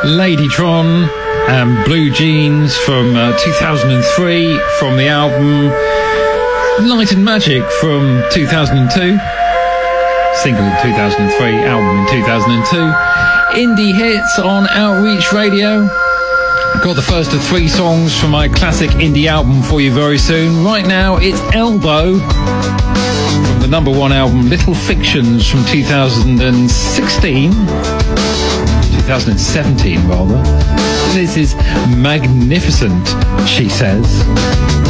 Ladytron and Blue Jeans from 2003 from the album Light and Magic from 2002. Single in 2003, album in 2002. Indie hits on Outreach Radio. Got the first of 3 songs from my classic indie album for you very soon. Right now it's Elbow from the number 1 album Little Fictions from 2017 rather. This is magnificent, she says.